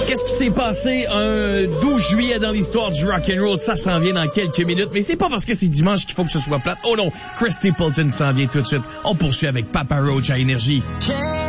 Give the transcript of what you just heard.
Qu'est-ce qui s'est passé un 12 juillet dans l'histoire du rock'n'roll? Ça s'en vient dans quelques minutes, mais c'est pas parce que c'est dimanche qu'il faut que ce soit plate. Oh non, Chris Stapleton s'en vient tout de suite. On poursuit avec Papa Roach à Énergie.